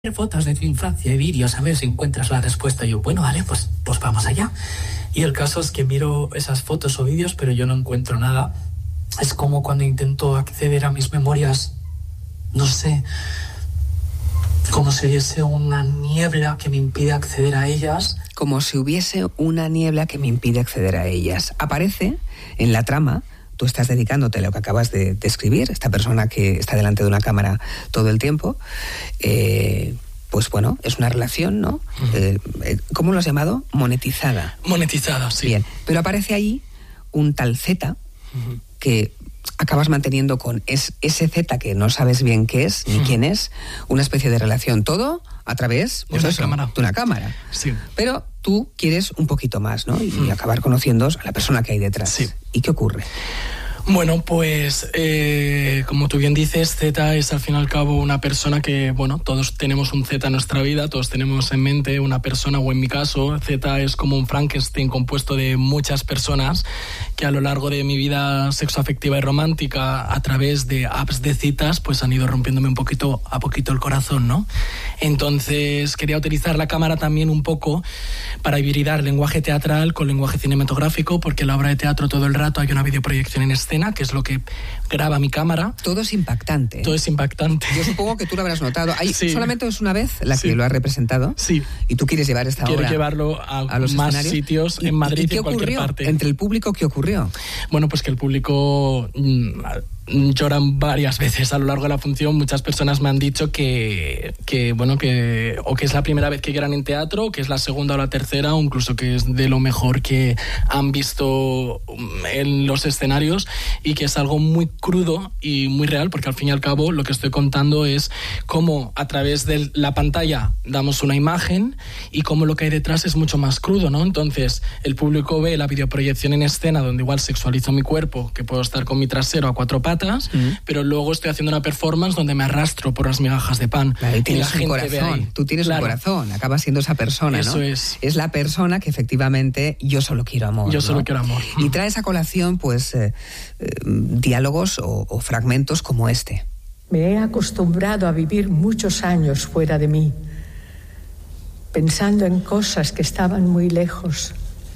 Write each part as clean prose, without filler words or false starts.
fotos de tu infancia y vídeos, a ver si encuentras la respuesta. Y yo, bueno, vale, pues vamos allá. Y el caso es que miro esas fotos o vídeos, pero yo no encuentro nada. Es como cuando intento acceder a mis memorias, no sé, como si hubiese una niebla que me impide acceder a ellas. Como si hubiese una niebla que me impide acceder a ellas. Aparece en la trama. Tú estás dedicándote a lo que acabas de escribir, esta persona que está delante de una cámara todo el tiempo, pues bueno, es una relación, ¿no? ¿Cómo lo has llamado? Monetizada. Monetizada, sí. Bien, pero aparece ahí un tal Z que acabas manteniendo con ese Z que no sabes bien qué es ni quién es, una especie de relación, todo a través de una cámara. Sí. Pero tú quieres un poquito más, ¿no? Y acabar conociendo a la persona que hay detrás. Sí. ¿Y qué ocurre? Bueno, pues como tú bien dices, Z es al fin y al cabo una persona que, bueno, todos tenemos un Z en nuestra vida, todos tenemos en mente una persona, o en mi caso, Z es como un Frankenstein compuesto de muchas personas que a lo largo de mi vida sexoafectiva y romántica, a través de apps de citas, pues han ido rompiéndome un poquito a poquito el corazón, ¿no? Entonces quería utilizar la cámara también un poco para hibridar lenguaje teatral con lenguaje cinematográfico, porque en la obra de teatro todo el rato hay una videoproyección en escena, que es lo que graba mi cámara. Todo es impactante. Todo es impactante. Yo supongo que tú lo habrás notado. Solamente es una vez la que sí. Lo has representado. Sí. Y tú quieres llevar esta obra. Quiero llevarlo a los más escenarios. Sitios en Madrid y en cualquier parte. ¿Entre el público qué ocurrió? Bueno, pues que el público lloran varias veces a lo largo de la función. Muchas personas me han dicho que es la primera vez que lloran en teatro, o que es la segunda o la tercera, o incluso que es de lo mejor que han visto en los escenarios, y que es algo muy crudo y muy real, porque al fin y al cabo lo que estoy contando es cómo a través de la pantalla damos una imagen y cómo lo que hay detrás es mucho más crudo, ¿no? Entonces el público ve la videoproyección en escena donde igual sexualizo mi cuerpo, que puedo estar con mi trasero a cuatro patas, pero luego estoy haciendo una performance donde me arrastro por las migajas de pan. Claro, y tienes la gente corazón. Ve ahí. Tú tienes un corazón, acabas siendo esa persona, Eso ¿no? es. Es la persona que efectivamente yo solo quiero amor. Yo solo quiero amor. Y traes a colación, pues, diálogos o fragmentos como este. Me he acostumbrado a vivir muchos años fuera de mí, pensando en cosas que estaban muy lejos.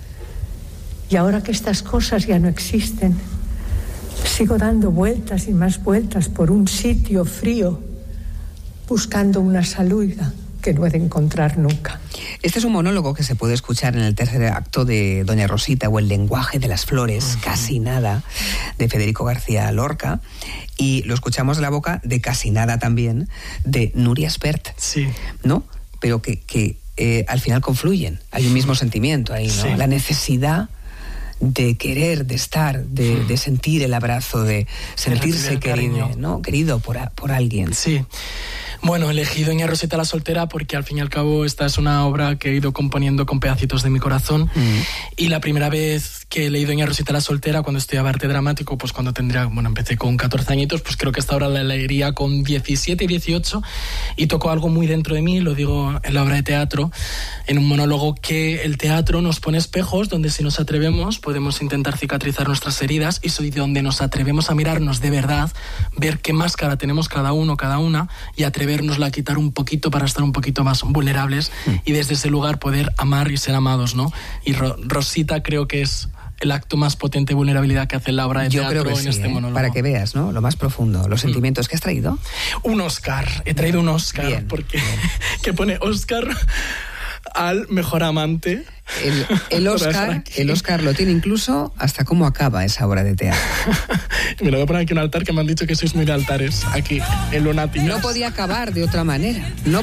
Y ahora que estas cosas ya no existen, sigo dando vueltas y más vueltas por un sitio frío, buscando una salida que no he de encontrar nunca. Este es un monólogo que se puede escuchar en el tercer acto de Doña Rosita, o El lenguaje de las flores, Casi nada, de Federico García Lorca, y lo escuchamos de la boca de Casi nada también, de Nuria Espert, sí. ¿no? Pero que al final confluyen, hay un mismo sentimiento ahí, ¿no? Sí. La necesidad de querer, de estar, de sentir el abrazo, de sentirse querido, ¿no? Querido por alguien. Sí. Bueno, elegí Doña Rosita la soltera porque al fin y al cabo esta es una obra que he ido componiendo con pedacitos de mi corazón. Y la primera vez que leí Doña Rosita la soltera, cuando estudiaba arte dramático, pues cuando empecé con 14 añitos, pues creo que esta obra la leería con 17 y 18, y tocó algo muy dentro de mí, lo digo en la obra de teatro, en un monólogo, que el teatro nos pone espejos donde, si nos atrevemos, podemos intentar cicatrizar nuestras heridas, y soy donde nos atrevemos a mirarnos de verdad, ver qué máscara tenemos cada uno, cada una, y atrevernosla a quitar un poquito para estar un poquito más vulnerables, y desde ese lugar poder amar y ser amados, ¿no? Y Rosita creo que es el acto más potente de vulnerabilidad que hace la obra de teatro. Yo creo que en este monólogo. Para que veas, ¿no? Lo más profundo, los sentimientos que has traído. Un Oscar. He traído un Oscar. Bien. Porque que pone Oscar al mejor amante. El Oscar lo tiene incluso hasta cómo acaba esa obra de teatro. Mira, voy a poner aquí un altar, que me han dicho que sois muy de altares, aquí, en Lunáticas. No podía acabar de otra manera.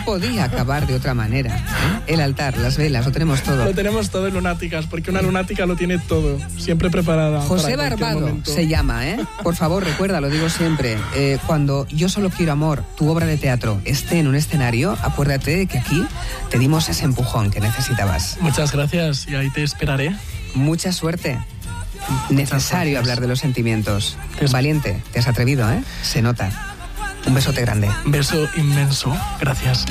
El altar, las velas, lo tenemos todo. Lo tenemos todo en Lunáticas, porque una lunática lo tiene todo, siempre preparada. José Barbado se llama, ¿eh? Por favor, recuerda, lo digo siempre, cuando Yo solo quiero amor, tu obra de teatro, esté en un escenario, acuérdate de que aquí te dimos ese empujón que necesitabas. Muchas gracias, y ahí te esperaré. Mucha suerte. Necesario hablar de los sentimientos. Valiente, te has atrevido, ¿eh? Se nota. Un besote grande. Beso inmenso. Gracias.